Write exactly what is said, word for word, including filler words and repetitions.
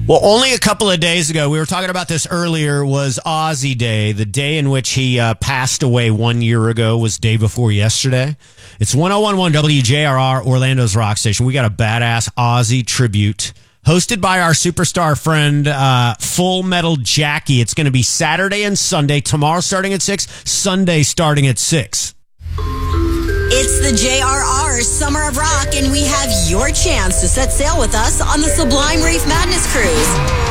Well, only a couple of days ago, we were talking about this earlier, was Ozzy Day. The day in which he uh, passed away one year ago was day before yesterday. It's ten eleven W J R R, Orlando's rock station. We got a badass Ozzy tribute hosted by our superstar friend, uh, Full Metal Jackie. It's going to be Saturday and Sunday. Tomorrow starting at six, Sunday starting at six. It's the J R R Summer of Rock, and we have your chance to set sail with us on the Sublime Reef Madness Cruise.